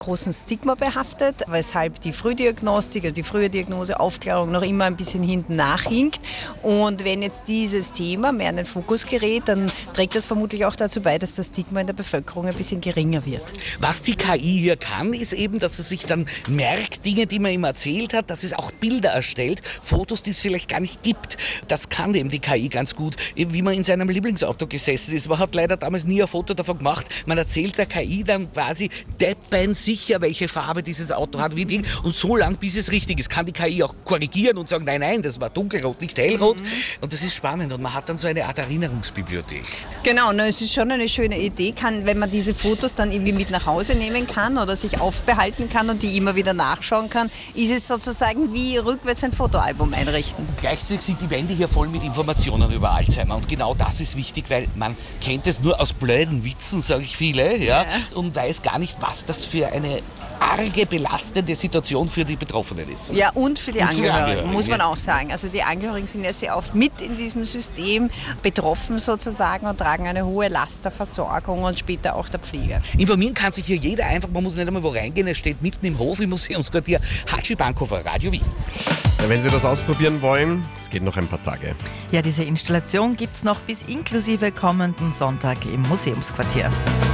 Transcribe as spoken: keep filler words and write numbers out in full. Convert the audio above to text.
großen Stigma behaftet, weshalb die Frühdiagnostik, also die frühe Diagnose, Aufklärung noch immer ein bisschen hinten nachhinkt. Und wenn jetzt dieses Thema mehr in den Fokus gerät, dann trägt das vermutlich auch dazu bei, dass das Stigma in der Bevölkerung ein bisschen geringer wird. Was die K I hier kann, ist eben, dass es sich dann merkt, Dinge, die man ihm erzählt hat, dass es auch Bilder erstellt, Fotos, die es vielleicht gar nicht gibt. Das kann eben die K I ganz gut. Wie man in seinem Lieblingsauto gesessen ist. Man hat leider damals nie ein Foto davon gemacht. Man erzählt der K I dann quasi deppensicher, welche Farbe dieses Auto hat, wie Ding. Und so lang, bis es richtig ist, kann die K I auch korrigieren und sagen, nein, nein, das war dunkelrot, nicht hellrot. Mhm. Und das ist spannend und man hat dann so eine Art Erinnerungsbibliothek. Genau, na, es ist schon eine schöne Idee, kann, wenn man diese Fotos dann irgendwie mit nach Hause nehmen kann oder sich aufbehalten kann und die immer wieder nachschauen kann, ist es sozusagen wie rückwärts ein Fotoalbum einrichten. Gleichzeitig sind die Wände hier voll mit Informationen über Alzheimer und genau das ist wichtig, weil man kennt es nur aus blöden Witzen, sage ich viele, ja, ja, und weiß gar nicht, was das für eine arge, belastende Situation für die Betroffenen ist. Ja, und für die und Angehörigen, für die Angehörigen, muss man ja. auch sagen. Also die Angehörigen sind ja sehr oft mit in diesem System betroffen sozusagen und tragen eine hohe Last der Versorgung und später auch der Pflege. Informieren kann sich hier jeder einfach, man muss nicht einmal wo reingehen, es steht mitten im Hof im Museumsquartier Hatschi Bankhofer, Radio Wien. Ja, wenn Sie das ausprobieren wollen, es geht noch ein paar Tage. Ja, diese Installation gibt es noch bis inklusive kommenden Sonntag im Museumsquartier.